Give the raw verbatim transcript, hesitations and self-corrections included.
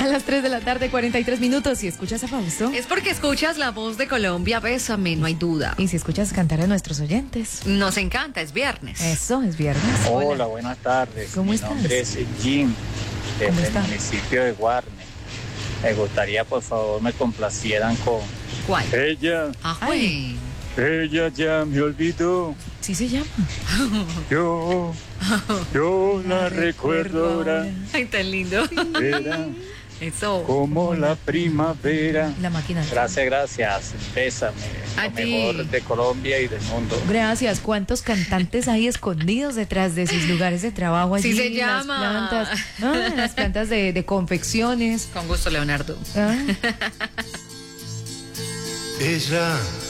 A las tres de la tarde, cuarenta y tres minutos. Si escuchas a Fausto. Es porque escuchas la voz de Colombia, bésame, no hay duda. Y si escuchas cantar a nuestros oyentes. Nos encanta, es viernes. Eso, es viernes. Hola, Hola buenas tardes. ¿Cómo Mi estás? nombre es Jim, desde ¿Cómo el está? municipio de Guarne. Me gustaría, por favor, me complacieran con ¿Cuál? ella. Ay. Ella ya me olvidó. Sí se llama. Yo, yo la recuerdo ahora. Ay, tan lindo. Era Eso. como la primavera. La máquina. Gracias, gracias. Bésame. A Lo ti. mejor de Colombia y del mundo. Gracias. ¿Cuántos cantantes hay escondidos detrás de sus lugares de trabajo allí? Sí se en las llama. plantas, ah, en las plantas de, de confecciones. Con gusto, Leonardo. Ah. Ella